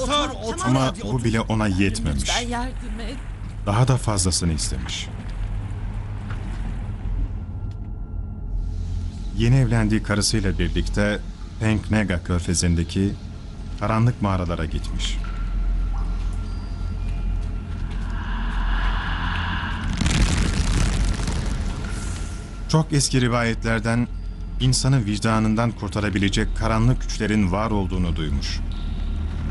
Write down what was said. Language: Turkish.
Otur, otur. Ama Hadi bu otur. bile ona yetmemiş. Lütfen yardım et. Daha da fazlasını istemiş. Yeni evlendiği karısıyla birlikte Pengnega körfezindeki karanlık mağaralara gitmiş. Çok eski rivayetlerden insanı vicdanından kurtarabilecek karanlık güçlerin var olduğunu duymuş.